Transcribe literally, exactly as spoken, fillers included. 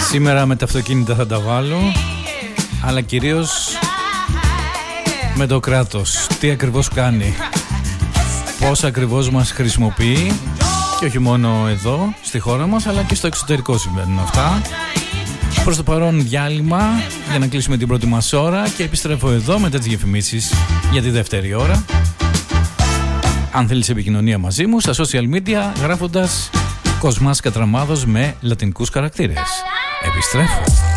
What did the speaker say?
Σήμερα με τα αυτοκίνητα θα τα βάλω, αλλά κυρίως με το κράτος. Τι ακριβώς κάνει, πώς ακριβώς μας χρησιμοποιεί, και όχι μόνο εδώ στη χώρα μας, αλλά και στο εξωτερικό συμβαίνουν αυτά. Προς το παρόν διάλειμμα για να κλείσουμε την πρώτη μας ώρα και επιστρέφω εδώ μετά τις διαφημίσεις για τη δεύτερη ώρα. Αν θέλεις επικοινωνία μαζί μου στα social media γράφοντας Κοσμάς Κατραμάδος με λατινικούς χαρακτήρες. Επιστρέφω.